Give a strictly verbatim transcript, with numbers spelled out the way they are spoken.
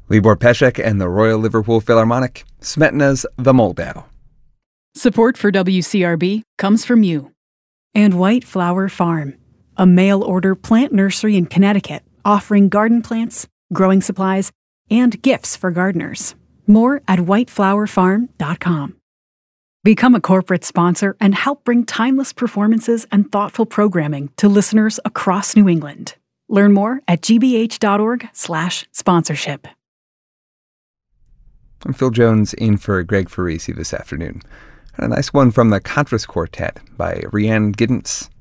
Libor Pesek and the Royal Liverpool Philharmonic, Smetana's The Moldau. Support for W C R B comes from you. And White Flower Farm, a mail-order plant nursery in Connecticut offering garden plants, growing supplies, and gifts for gardeners. More at white flower farm dot com. Become a corporate sponsor and help bring timeless performances and thoughtful programming to listeners across New England. Learn more at g b h dot org slash sponsorship. I'm Phil Jones in for Greg Farisi this afternoon. And a nice one from the Contras Quartet by Rhiannon Giddens.